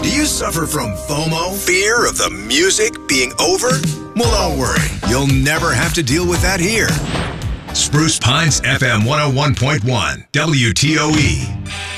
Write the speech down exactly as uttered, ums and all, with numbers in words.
Do you suffer from FOMO? Fear of the music being over? Well, don't worry. You'll never have to deal with that here. Spruce Pines F M one oh one point one, W T O E.